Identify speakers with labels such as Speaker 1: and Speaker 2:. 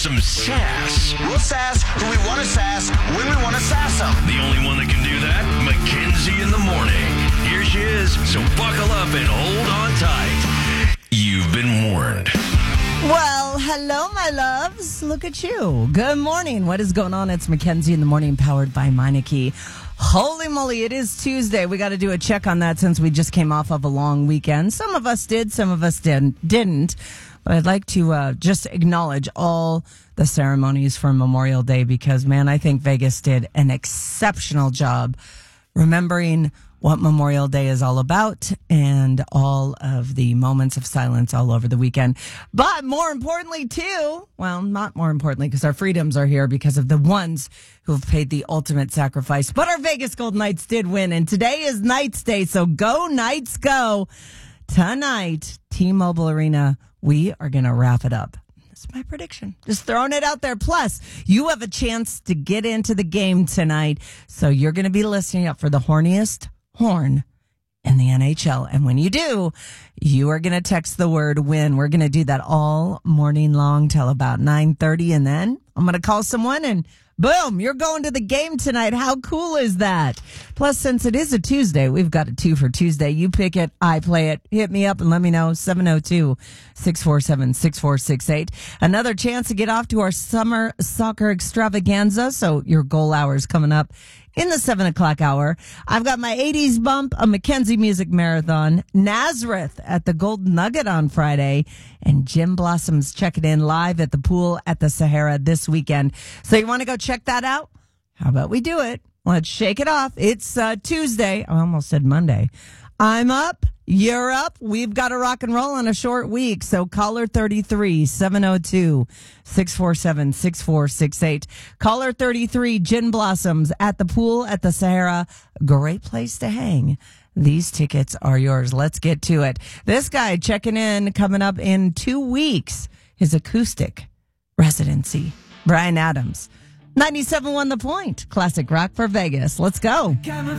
Speaker 1: some sass.
Speaker 2: We'll sass who we want to sass when we want to sass them.
Speaker 1: The only one that can do that, Mackenzie in the morning. Here she is, so buckle up and hold on tight. You've been warned.
Speaker 3: Well, hello, my loves. Look at you. Good morning. What is going on? It's Mackenzie in the morning, powered by Meineke. Holy moly, it is Tuesday. We got to do a check on that since we just came off of a long weekend. Some of us did, some of us didn't. But I'd like to just acknowledge all the ceremonies for Memorial Day because, man, I think Vegas did an exceptional job remembering what Memorial Day is all about and all of the moments of silence all over the weekend. But more importantly, too, well, not more importantly, because our freedoms are here because of the ones who have paid the ultimate sacrifice. But our Vegas Golden Knights did win, and today is Knights Day, so go Knights, go. Tonight, T-Mobile Arena, we are going to wrap it up. That's my prediction. Just throwing it out there. Plus, you have a chance to get into the game tonight, so you're going to be listening up for the horniest horn in the NHL. And when you do, you are going to text the word win. We're going to do that all morning long till about 9:30. And then I'm going to call someone and boom, you're going to the game tonight. How cool is that? Plus, since it is a Tuesday, we've got a 2 for Tuesday. You pick it, I play it. Hit me up and let me know. 702-647-6468. Another chance to get off to our summer soccer extravaganza. So your goal hour is coming up in the 7 o'clock hour. I've got my 80s bump, a Mackenzie Music Marathon, Nazareth at the Golden Nugget on Friday, and Jim Blossom's checking in live at the pool at the Sahara this weekend. So you want to go check that out? How about we do it? Let's shake it off. It's Tuesday. I almost said Monday. I'm up. You're up. We've got to rock and roll on a short week. So caller 33, 702-647-6468. Caller 33, Gin Blossoms at the pool at the Sahara. Great place to hang. These tickets are yours. Let's get to it. This guy checking in coming up in 2 weeks. His acoustic residency. Bryan Adams. 97.1 The Point. Classic rock for Vegas. Let's go.
Speaker 4: Got my